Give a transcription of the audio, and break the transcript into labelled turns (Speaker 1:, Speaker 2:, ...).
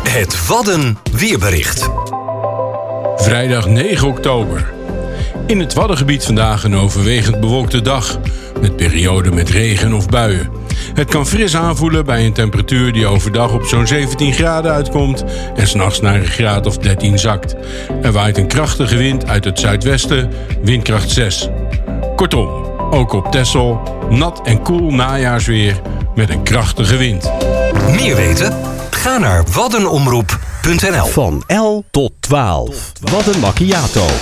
Speaker 1: Het Wadden weerbericht.
Speaker 2: Vrijdag 9 oktober. In het Waddengebied vandaag een overwegend bewolkte dag, met perioden met regen of buien. Het kan fris aanvoelen bij een temperatuur die overdag op zo'n 17 graden uitkomt en 's nachts naar een graad of 13 zakt. Er waait een krachtige wind uit het zuidwesten, windkracht 6. Kortom, ook op Texel, nat en koel najaarsweer met een krachtige wind.
Speaker 1: Meer weten? Ga naar waddenomroep.nl.
Speaker 3: Van L tot 12. Wadden Macchiato.